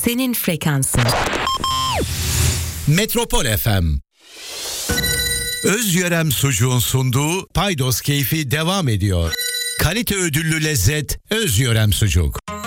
senin frekansın. Metropol FM. Özyörem Sucuğun sunduğu Paydos Keyfi devam ediyor. Kalite ödüllü lezzet Özyörem Sucuk.